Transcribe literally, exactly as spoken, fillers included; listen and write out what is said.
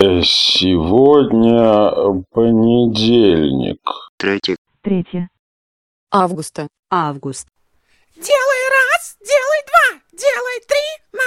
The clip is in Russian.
Э, Сегодня понедельник. Третий. Третье. Августа. Август. Делай раз, делай два, делай три,